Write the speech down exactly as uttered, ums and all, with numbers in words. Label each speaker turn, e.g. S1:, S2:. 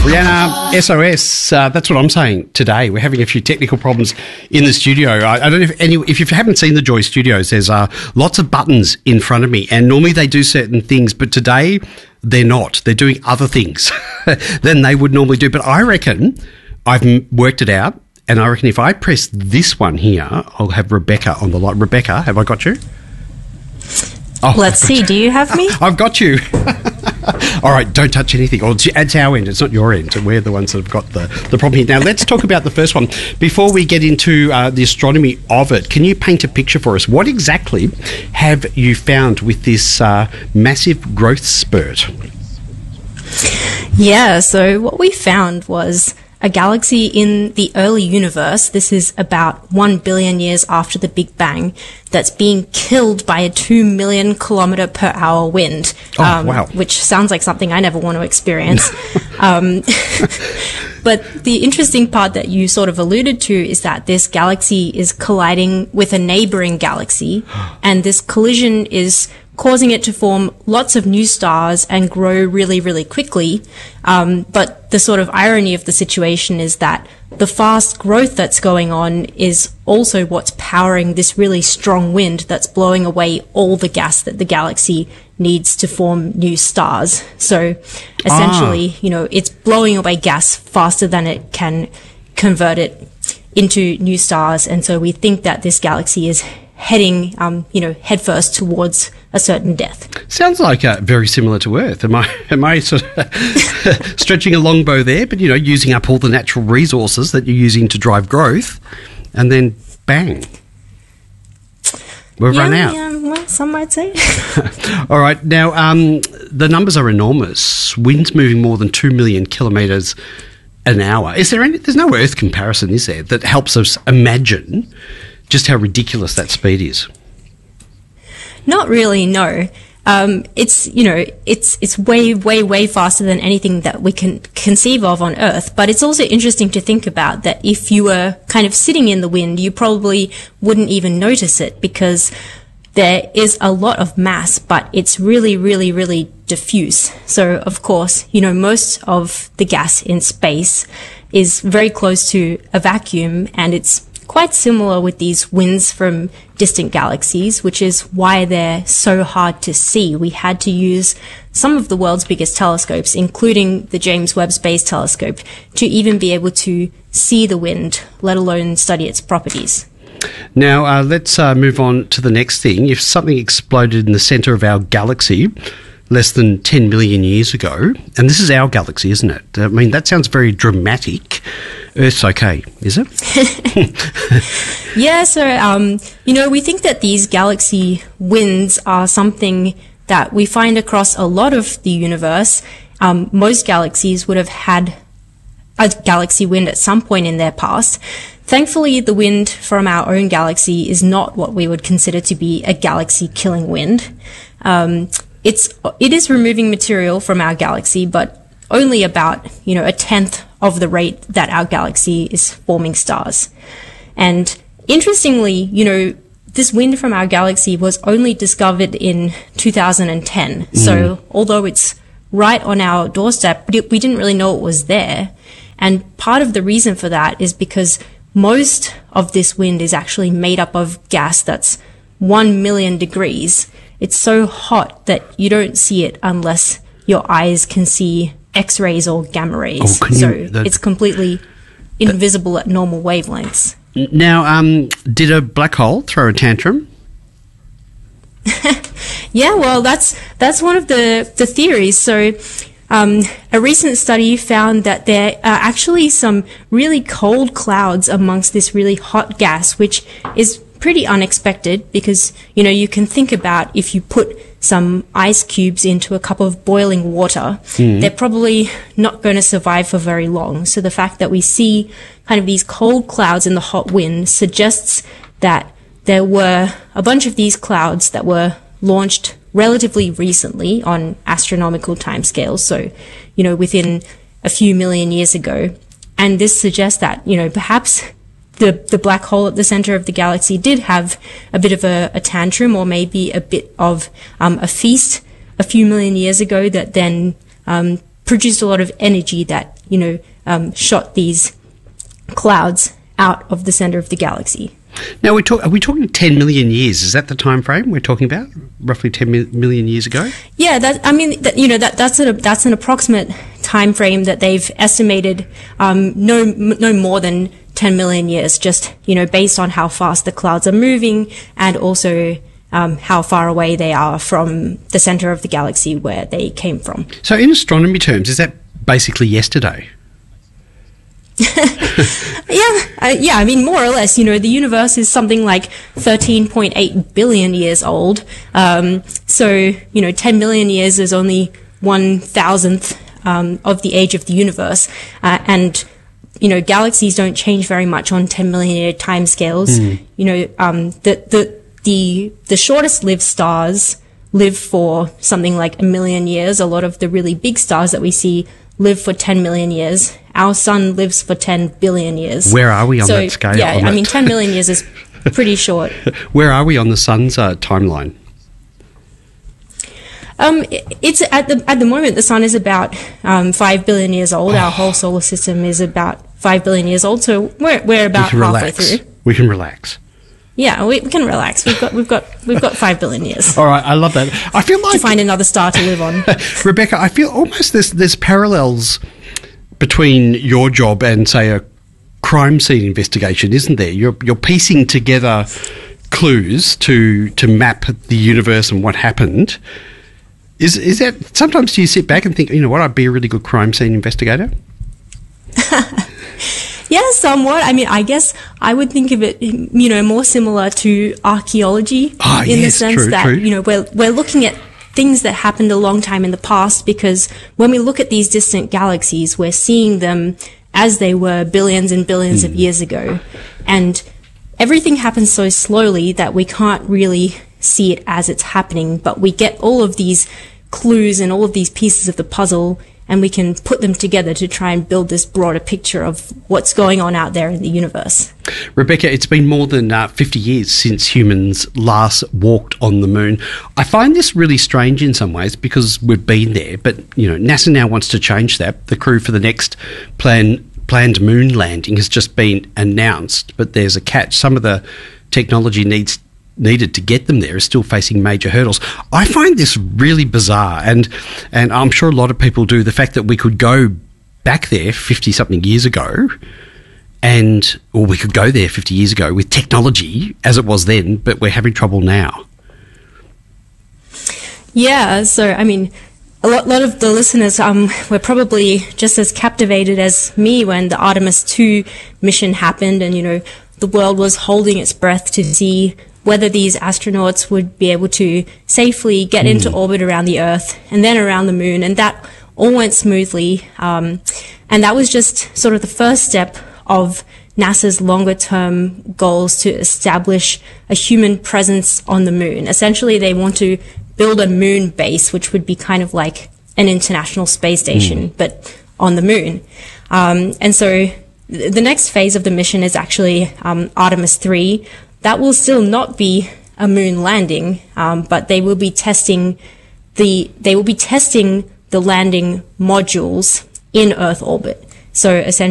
S1: Rihanna, S O S, uh, that's what I'm saying today. We're having a few technical problems in the studio. I, I don't know if any, if you haven't seen the Joy Studios, there's uh, lots of buttons in front of me, and normally they do certain things, but today they're not. They're doing other things than they would normally do. But I reckon I've m- worked it out, and I reckon if I press this one here, I'll have Rebecca on the line. Rebecca, have I got you?
S2: Oh, Let's see. You. Do you have me?
S1: I've got you. All right, don't touch anything. Or it's, it's our end. It's not your end. We're the ones that have got the, the problem here. Now, let's talk about the first one. Before we get into uh, the astronomy of it, can you paint a picture for us? What exactly have you found with this uh, massive growth spurt?
S2: Yeah, so what we found was a galaxy in the early universe. This is about one billion years after the Big Bang, that's being killed by a two million kilometer per hour wind.
S1: Oh,
S2: um,
S1: wow.
S2: Which sounds like something I never want to experience. um, but the interesting part that you sort of alluded to is that this galaxy is colliding with a neighboring galaxy, and this collision is causing it to form lots of new stars and grow really, really quickly. Um, but the sort of irony of the situation is that the fast growth that's going on is also what's powering this really strong wind that's blowing away all the gas that the galaxy needs to form new stars. So essentially, ah. you know, it's blowing away gas faster than it can convert it into new stars. And so we think that this galaxy is heading, um, you know, headfirst towards a certain death.
S1: Sounds like uh, very similar to Earth. Am I am I sort of stretching a longbow there, but, you know, using up all the natural resources that you're using to drive growth, and then bang, we've
S2: yeah,
S1: run out.
S2: Yeah, well, some might say.
S1: All right. Now, um, the numbers are enormous. Winds moving more than two million kilometres an hour. Is there any, there's no Earth comparison, is there, that helps us imagine just how ridiculous that speed is?
S2: Not really, no. Um, it's, you know, it's, it's way, way, way faster than anything that we can conceive of on Earth. But it's also interesting to think about that if you were kind of sitting in the wind, you probably wouldn't even notice it, because there is a lot of mass, but it's really, really, really diffuse. So, of course, you know, most of the gas in space is very close to a vacuum, and it's quite similar with these winds from distant galaxies, which is why they're so hard to see. We had to use some of the world's biggest telescopes, including the James Webb Space Telescope, to even be able to see the wind, let alone study its properties.
S1: Now, uh, let's uh, move on to the next thing. If something exploded in the centre of our galaxy less than ten million years ago, and this is our galaxy, isn't it? I mean, that sounds very dramatic. Earth's okay, is it?
S2: Yeah, so, um, you know, we think that these galaxy winds are something that we find across a lot of the universe. Um, most galaxies would have had a galaxy wind at some point in their past. Thankfully, the wind from our own galaxy is not what we would consider to be a galaxy-killing wind. Um, it's, it is removing material from our galaxy, but only about, you know, a tenth of the rate that our galaxy is forming stars. And interestingly, you know, this wind from our galaxy was only discovered in two thousand ten. Mm. So although it's right on our doorstep, we didn't really know it was there. And part of the reason for that is because most of this wind is actually made up of gas that's one million degrees. It's so hot that you don't see it unless your eyes can see X-rays or gamma rays. Oh, so you, that, it's completely invisible that, at normal wavelengths.
S1: Now, um, did a black hole throw a tantrum?
S2: Yeah, well, that's that's one of the, the theories. So um, a recent study found that there are actually some really cold clouds amongst this really hot gas, which is pretty unexpected because, you know, you can think about if you put some ice cubes into a cup of boiling water, mm. they're probably not going to survive for very long. So the fact that we see kind of these cold clouds in the hot wind suggests that there were a bunch of these clouds that were launched relatively recently on astronomical timescales. So, you know, within a few million years ago. And this suggests that, you know, perhaps the, the black hole at the center of the galaxy did have a bit of a, a tantrum, or maybe a bit of um, a feast a few million years ago that then um, produced a lot of energy that you know, um, shot these clouds out of the center of the galaxy.
S1: Now, we talk, are we talking ten million years? Is that the time frame we're talking about? Roughly ten million years ago?
S2: Yeah, that, I mean, that, you know, that, that's, a, that's an approximate time frame that they've estimated, um, no, no more than ten million years, just, you know, based on how fast the clouds are moving and also um, how far away they are from the center of the galaxy where they came from.
S1: So in astronomy terms, is that basically yesterday?
S2: yeah, uh, yeah. I mean, more or less. You know, the universe is something like thirteen point eight billion years old. Um, so, you know, ten million years is only one thousandth um, of the age of the universe, uh, and you know, galaxies don't change very much on ten million year timescales. Mm. You know, um, the the the the shortest lived stars live for something like a million years. A lot of the really big stars that we see live for ten million years. Our sun lives for ten billion years.
S1: Where are we on
S2: so,
S1: that scale?
S2: Yeah, I
S1: that?
S2: mean, ten million years is pretty short.
S1: Where are we on the sun's uh, timeline?
S2: Um, it's at the at the moment the sun is about um, five billion years old. Oh. Our whole solar system is about five billion years old. So we're we're about
S1: we
S2: halfway
S1: relax.
S2: through.
S1: We can relax.
S2: Yeah, we, we can relax. We've got we've got we've got five billion years.
S1: All right, I love that. I feel like
S2: to find another star to live on.
S1: Rebecca, I feel almost there's there's parallels between your job and, say, a crime scene investigation, isn't there? You're you're piecing together clues to to map the universe and what happened. Is is that sometimes do you sit back and think, you know what, I'd be a really good crime scene investigator?
S2: Yeah, somewhat. I mean, I guess I would think of it, you know, more similar to archaeology
S1: oh,
S2: in
S1: yes,
S2: the sense
S1: true,
S2: that,
S1: true.
S2: you know, we're, we're looking at things that happened a long time in the past, because when we look at these distant galaxies, we're seeing them as they were billions and billions mm. of years ago. And everything happens so slowly that we can't really see it as it's happening, but we get all of these clues and all of these pieces of the puzzle, and we can put them together to try and build this broader picture of what's going on out there in the universe.
S1: Rebecca, it's been more than uh, fifty years since humans last walked on the moon. I find this really strange in some ways because we've been there, but you know, NASA now wants to change that. The crew for the next plan, planned moon landing has just been announced, but there's a catch. Some of the technology needs needed to get them there is still facing major hurdles. I find this really bizarre, and and I'm sure a lot of people do. The fact that we could go back there fifty-something years ago, and or we could go there fifty years ago with technology as it was then, but we're having trouble now.
S2: Yeah, so, I mean, a lot, lot of the listeners um, were probably just as captivated as me when the Artemis two mission happened, and, you know, the world was holding its breath to see whether these astronauts would be able to safely get mm. into orbit around the Earth and then around the Moon, and that all went smoothly. Um, and that was just sort of the first step of NASA's longer-term goals to establish a human presence on the Moon. Essentially, they want to build a moon base, which would be kind of like an international space station, mm. but on the Moon. Um, and so th- the next phase of the mission is actually um, Artemis three. That will still not be a moon landing, um, but they will be testing the they will be testing the landing modules in Earth orbit. So essentially,